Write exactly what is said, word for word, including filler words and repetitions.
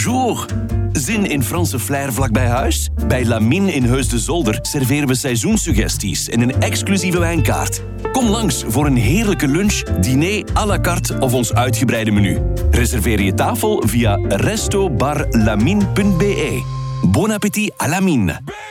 bonjour. Zin in Franse flair vlak bij huis? Bij Lamine in Heus de Zolder serveren we seizoenssuggesties en een exclusieve wijnkaart. Kom langs voor een heerlijke lunch, diner à la carte of ons uitgebreide menu. Reserveer je tafel via resto bar lamine punt be. Bon appétit à Lamine.